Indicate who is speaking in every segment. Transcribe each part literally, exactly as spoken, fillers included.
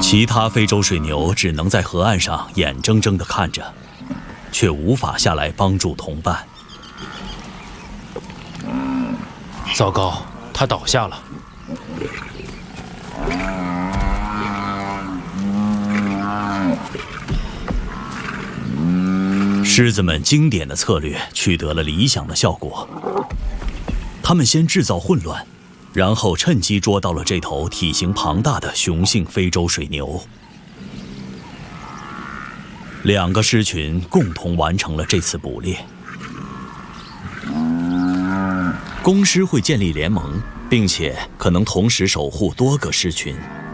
Speaker 1: 其他非洲水牛只能在河岸上眼睁睁地看着，却无法下来帮助同伴。
Speaker 2: 糟糕，它倒下了。
Speaker 1: 狮子们经典的策略取得了理想的效果。他们先制造混乱，然后趁机捉到了这头体型庞大的雄性非洲水牛。两个狮群共同完成了这次捕猎。公狮会建立联盟，并且可能同时守护多个狮群。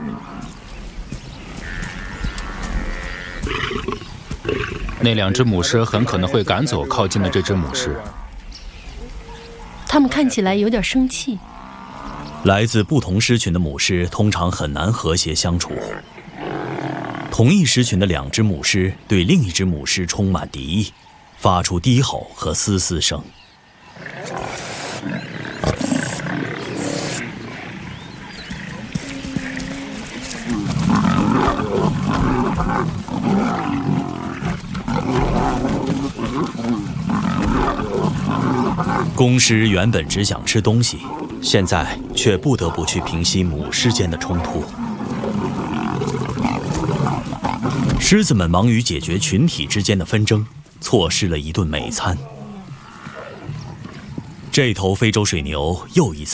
Speaker 2: 那两只母狮很可能会赶走靠近的这只母狮。
Speaker 3: 它们看起来有点生气。
Speaker 1: 来自不同狮群的母狮通常很难和谐相处。同一狮群的两只母狮对另一只母狮充满敌意，发出低吼和嘶嘶声。公狮原本只想吃东西，现在却不得不去平息母狮间的冲突。狮子们忙于解决群体之间的纷争，错失了一顿美餐。这头非洲水牛又一次